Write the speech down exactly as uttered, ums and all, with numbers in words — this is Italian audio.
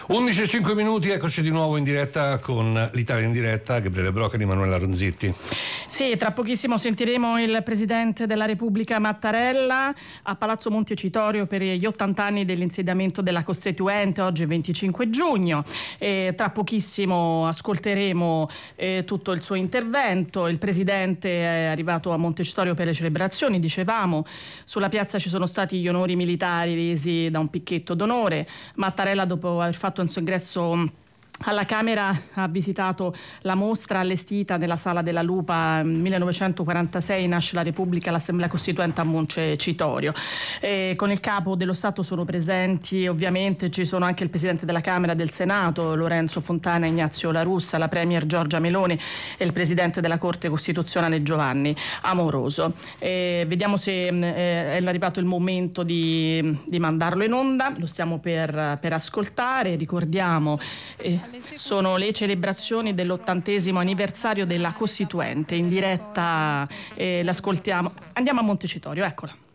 undici e cinque minuti, eccoci di nuovo in diretta con l'Italia in diretta. Gabriele Broccoli, Emanuela Ronzitti. Sì, tra pochissimo sentiremo il Presidente della Repubblica Mattarella a Palazzo Montecitorio per gli ottanta anni dell'insediamento della Costituente, oggi venticinque giugno. E tra pochissimo ascolteremo eh, tutto il suo intervento. Il Presidente è arrivato a Montecitorio per le celebrazioni, dicevamo. Sulla piazza ci sono stati gli onori militari resi da un picchetto d'onore. Mattarella, dopo aver fatto il suo ingresso alla Camera, ha visitato la mostra allestita nella Sala della Lupa. millenovecentoquarantasei nasce la Repubblica, l'Assemblea Costituente a Montecitorio. E con il Capo dello Stato sono presenti, ovviamente ci sono anche il Presidente della Camera e del Senato Lorenzo Fontana, Ignazio La Russa, la Premier Giorgia Meloni e il Presidente della Corte Costituzionale Giovanni Amoroso. E vediamo se eh, è arrivato il momento di, di mandarlo in onda. Lo stiamo per, per ascoltare. Ricordiamo eh, sono le celebrazioni dell'ottantesimo anniversario della Costituente. In diretta eh, l'ascoltiamo. Andiamo a Montecitorio, eccola.